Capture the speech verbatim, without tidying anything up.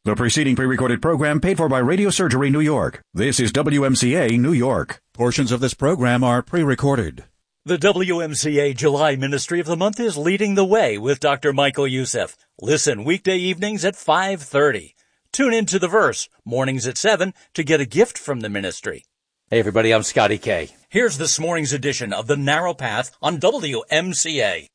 The preceding pre-recorded program paid for by Radio Surgery New York. This is W M C A New York. Portions of this program are pre-recorded. The W M C A July Ministry of the Month is Leading the Way with Doctor Michael Youssef. Listen weekday evenings at five thirty. Tune into The Verse, mornings at seven, to get a gift from the ministry. Hey everybody, I'm Scotty K. Here's this morning's edition of The Narrow Path on W M C A.